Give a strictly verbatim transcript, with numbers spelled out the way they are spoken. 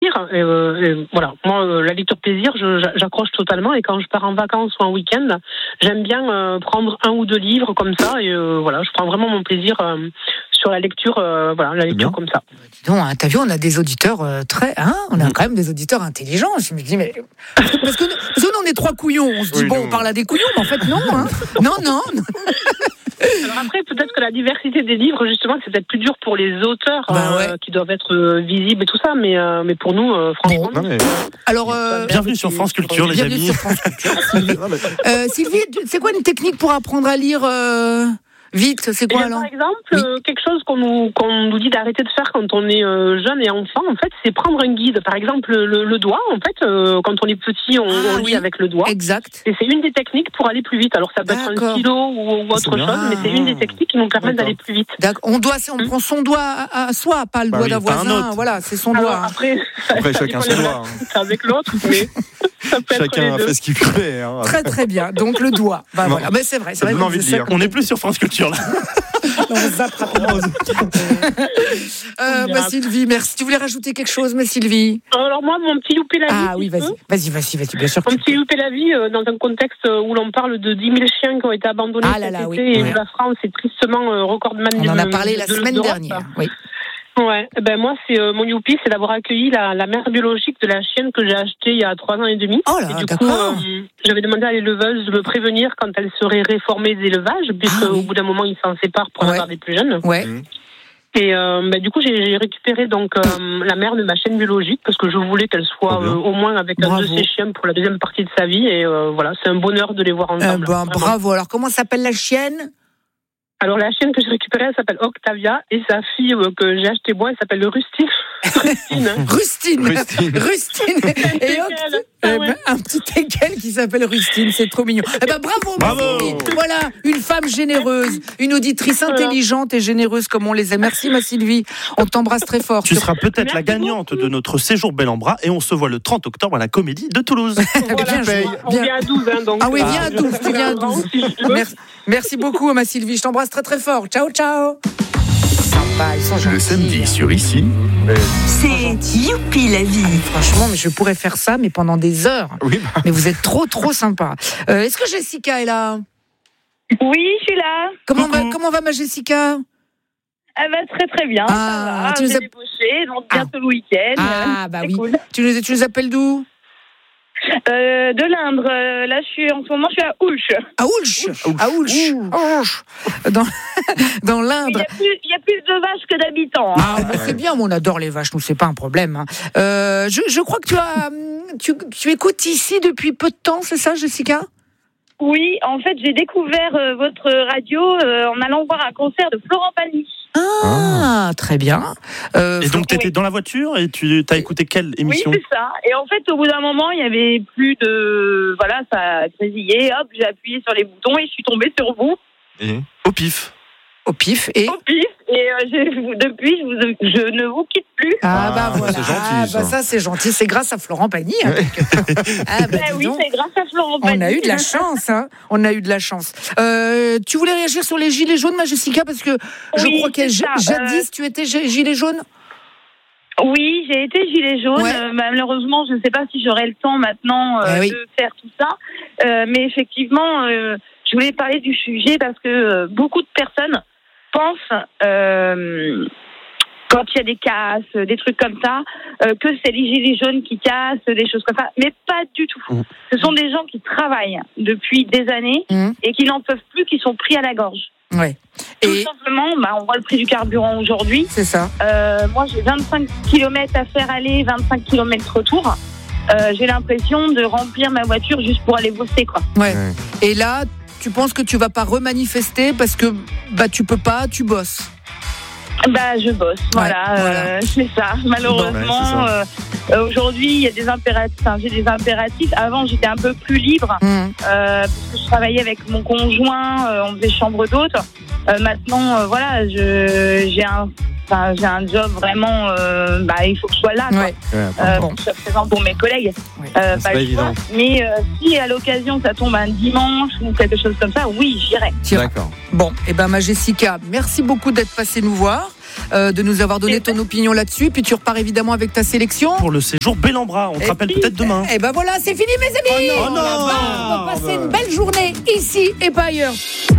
plaisir. Et, euh, et voilà, moi, euh, la lecture plaisir, je, j'accroche totalement. Et quand je pars en vacances ou en week-end, j'aime bien euh, prendre un ou deux livres comme ça. Et euh, voilà, je prends vraiment mon plaisir euh, sur la lecture, euh, voilà, la lecture comme ça. Dis donc, hein, t'as vu, on a des auditeurs euh, très, hein, on a mmh. quand même des auditeurs intelligents. Je me dis, mais parce que, parce que nous, on est trois couillons. On se dit oui, bon, non. on parle à des couillons, mais en fait non, hein. non, non. non. Alors après, peut-être que la diversité des livres, justement, c'est peut-être plus dur pour les auteurs bah ouais. euh, qui doivent être euh, visibles et tout ça, mais, euh, mais pour nous, euh, franchement... Bon, non, mais... Alors, euh, bienvenue sur France Culture, les bienvenue amis. Sur France Culture, Sylvie. euh, Sylvie, c'est quoi une technique pour apprendre à lire euh... Vite, c'est quoi alors ? Par exemple, oui. euh, quelque chose qu'on nous, qu'on nous dit d'arrêter de faire quand on est euh, jeune et enfant, en fait, c'est prendre un guide. Par exemple, le, le doigt, en fait, euh, quand on est petit, on, ah, on lit oui. avec le doigt. Exact. Et c'est une des techniques pour aller plus vite. Alors, ça peut D'accord. être un stylo ou, ou autre chose, mais c'est une des techniques qui nous permettent D'accord. d'aller plus vite. D'accord. On doit, on hum. prend son doigt à, à soi, pas le bah doigt oui, d'un voisin. Voilà, c'est son Alors, doigt. Après, après chacun son doigt. Hein. Avec l'autre, mais... Chacun a fait ce qu'il pouvait. Hein. Très très bien. Donc le doigt. Bah, voilà. Mais c'est vrai. C'est ça vrai donne envie de dire. On n'est plus sur France Culture là. On zappe rapidement. euh, bah, Sylvie, merci. Tu voulais rajouter quelque chose, mais Sylvie ? Alors moi, mon petit loupé la vie. Ah oui, vas-y, vas-y, vas-y, vas-y, bien sûr. Mon petit loupé la vie euh, dans un contexte où l'on parle de dix mille chiens qui ont été abandonnés ah là là, cet oui. été et ouais. la France est tristement euh, recordman. On en a parlé de, la de, semaine de dernière. Oui. Ouais, ben moi c'est euh, mon youpi, c'est d'avoir accueilli la, la mère biologique de la chienne que j'ai achetée il y a trois ans et demi. Oh là, et du d'accord. coup, euh, j'avais demandé à l'éleveuse de me prévenir quand elle serait réformée d'élevage, puisque ah, oui. au bout d'un moment ils s'en séparent pour ouais. avoir des plus jeunes. Ouais. Et euh, ben, du coup j'ai, j'ai récupéré donc euh, la mère de ma chienne biologique parce que je voulais qu'elle soit euh, au moins avec bravo. un de ses chiens pour la deuxième partie de sa vie. Et euh, voilà, c'est un bonheur de les voir ensemble. Euh, ben, bravo. Alors comment s'appelle la chienne ? Alors la chienne que j'ai récupérée, elle s'appelle Octavia et sa fille euh, que j'ai achetée moi, elle s'appelle Rustine. Rustine. Rustine. Rustine. Rustine. Et Oct... ah ouais. eh ben, un petit teckel qui s'appelle Rustine, c'est trop mignon. Eh ben bravo, bravo. Sylvie. Voilà, une femme généreuse, une auditrice intelligente et généreuse comme on les aime. Merci ma Sylvie, on t'embrasse très fort. Tu seras peut-être Merci la gagnante beaucoup. de notre séjour Bel en Bras et on se voit le trente octobre à la Comédie de Toulouse. Voilà, bien, on vient à douze hein, donc. Ah oui, viens à douze, tu viens à douze. Merci, merci beaucoup ma Sylvie, je t'embrasse très très fort. Ciao ciao. Sympa, ils sont gentils. Le samedi sur Ici. C'est youpi la vie. Ah, franchement, mais je pourrais faire ça, mais pendant des heures. Oui, bah. Mais vous êtes trop, trop sympa. Euh, est-ce que Jessica est là ? Oui, je suis là. Comment va, comment va ma Jessica ? Elle va très très bien. Ah, ça va. tu nous as... débauché, donc bientôt ah. le week-end. Ah, bah c'est oui. Cool. Tu nous, tu nous appelles d'où ? Euh, de l'Indre. Euh, là, je suis en ce moment, je suis à Ouche. À Ouche. À Ouche. Ouche. Dans, dans l'Indre. Il y, y a plus de vaches que d'habitants. Hein. Ah, bah, c'est bien, on adore les vaches, nous, c'est pas un problème. Hein. Euh, je, je crois que tu as, tu, tu écoutes ici depuis peu de temps, c'est ça, Jessica ? Oui, en fait, j'ai découvert euh, votre radio euh, en allant voir un concert de Florent Pagny. Ah, ah, très bien. Euh, et donc, tu étais oui. dans la voiture et tu as écouté quelle émission ? Oui, c'est ça. Et en fait, au bout d'un moment, il y avait plus de... Voilà, ça grésillait. Hop, j'ai appuyé sur les boutons et je suis tombée sur vous. Et au pif. Au pif. Et Au pif. Et euh, j'ai, depuis, je, vous, je ne vous quitte plus. Ah, ah bah voilà. C'est gentil, ah, ça. bah ça, c'est gentil. C'est grâce à Florent Pagny. Hein, ah, bah, oui, donc. C'est grâce à Florent Pagny. On a eu de la chance. Hein. On a eu de la chance. Euh, tu voulais réagir sur les gilets jaunes, ma Jessica ? Parce que je oui, crois que j- jadis, euh... tu étais gilet jaune. Oui, j'ai été gilet jaune. Ouais. Euh, malheureusement, je ne sais pas si j'aurai le temps maintenant euh, eh oui. de faire tout ça. Euh, mais effectivement, euh, je voulais parler du sujet parce que euh, beaucoup de personnes pensent, euh, quand il y a des casses, des trucs comme ça, euh, que c'est les gilets jaunes qui cassent, des choses comme ça. Mais pas du tout. Mmh. Ce sont des gens qui travaillent depuis des années mmh. et qui n'en peuvent plus, qui sont pris à la gorge. Ouais. Tout et simplement, bah, on voit le prix du carburant aujourd'hui. C'est ça. Euh, moi, j'ai vingt-cinq kilomètres à faire aller, vingt-cinq kilomètres retour. Euh, j'ai l'impression de remplir ma voiture juste pour aller bosser, quoi. Ouais. ouais. Et là, tu penses que tu vas pas remanifester parce que bah tu peux pas, tu bosses. Bah je bosse, voilà, ouais, voilà. Euh, c'est ça. Malheureusement, bon, ouais, c'est ça. Euh, aujourd'hui il y a des impératifs. Enfin, j'ai des impératifs. Avant j'étais un peu plus libre mmh. euh, parce que je travaillais avec mon conjoint, euh, on faisait chambre d'hôte. Euh, maintenant, euh, voilà, je, j'ai un, enfin, j'ai un job vraiment. Euh, bah, il faut que je sois là, quoi. Ouais. Euh, bon. pour que je sois présente pour mes collègues. Ouais. Euh, C'est pas pas le évident. choix. Mais euh, si à l'occasion ça tombe un dimanche ou quelque chose comme ça, oui, j'irai. Tiens. D'accord. Bon, et ben ma Jessica, merci beaucoup d'être passée nous voir, euh, de nous avoir donné ton opinion là-dessus. Puis tu repars évidemment avec ta sélection. Pour le séjour Bel-en-Bras. On te Et rappelle puis, peut-être demain. Et ben voilà, c'est fini mes amis. Oh non, On va passer une belle journée ici et pas ailleurs.